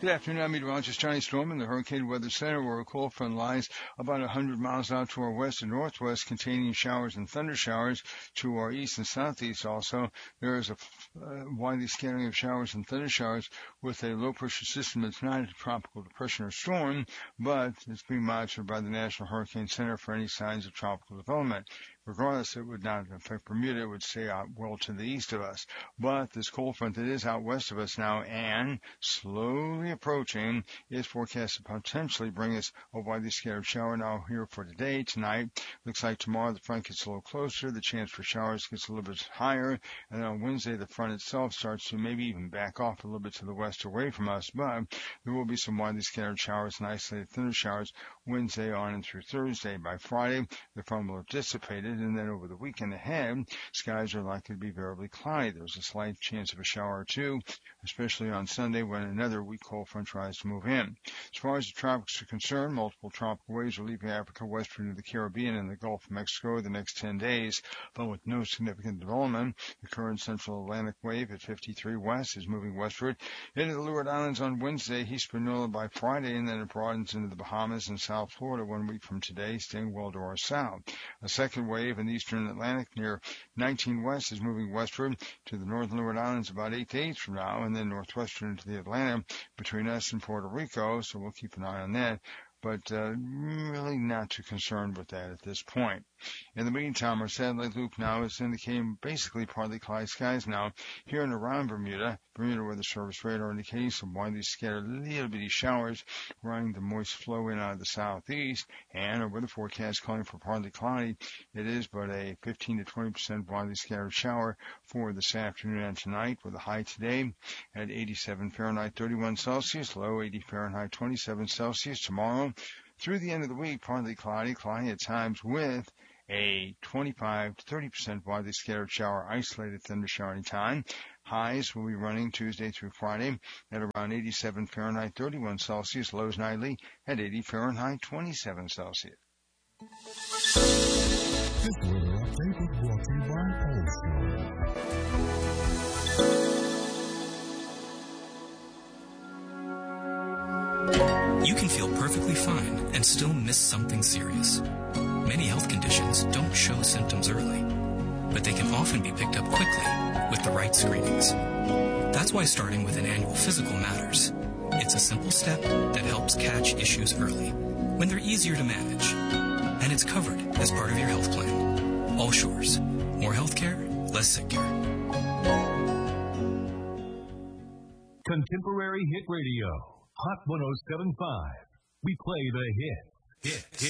Good afternoon. I'm meteorologist Johnny Storm in the Hurricane Weather Center, where a cold front lies about 100 miles out to our west and northwest, containing showers and thunder showers to our east and southeast. Also, there is a widely scattering of showers and thunder showers with a low pressure system that's not a tropical depression or storm, but it's being monitored by the National Hurricane Center for any signs of tropical development. Regardless, it would not affect Bermuda. It would stay out well to the east of us. But this cold front that is out west of us now and slowly approaching is forecast to potentially bring us a widely scattered shower now here for today. Tonight, looks like tomorrow the front gets a little closer. The chance for showers gets a little bit higher. And then on Wednesday, the front itself starts to maybe even back off a little bit to the west away from us. But there will be some widely scattered showers and isolated thunder showers Wednesday on and through Thursday. By Friday, the front will have dissipated. And then over the weekend ahead, skies are likely to be variably cloudy. There's a slight chance of a shower or two, especially on Sunday when another weak cold front tries to move in. As far as the tropics are concerned, multiple tropical waves are leaving Africa westward into the Caribbean and the Gulf of Mexico the next 10 days, but with no significant development. The current central Atlantic wave at 53 west is moving westward into the Leeward Islands on Wednesday, Hispaniola by Friday, and then it broadens into the Bahamas and South Florida 1 week from today, staying well to our south. A second wave in the eastern Atlantic near 19 west is moving westward to the northern Leeward Islands about 8 days from now, and then northwestern into the Atlantic between us and Puerto Rico, so we'll keep an eye on that. But really not too concerned with that at this point. In the meantime, our satellite loop now is indicating basically partly cloudy skies now here and around Bermuda. Bermuda Weather Service radar indicating some widely scattered little bitty showers running the moist flow in out of the southeast, and our weather forecast calling for partly cloudy. It is but a 15 to 20% widely scattered shower for this afternoon and tonight, with a high today at 87 Fahrenheit, 31 Celsius, low 80 Fahrenheit, 27 Celsius. Tomorrow through the end of the week, partly cloudy at times with a 25 to 30% widely scattered shower, isolated thunder shower anytime. Highs will be running Tuesday through Friday at around 87 Fahrenheit, 31 Celsius. Lows nightly at 80 Fahrenheit, 27 Celsius. This weather update was brought to you by You can feel perfectly fine and still miss something serious. Many health conditions don't show symptoms early, but they can often be picked up quickly with the right screenings. That's why starting with an annual physical matters. It's a simple step that helps catch issues early when they're easier to manage, and it's covered as part of your health plan. All Shores. More health care, less sick care. Contemporary Hit Radio, Hot 107.5. We play the hit.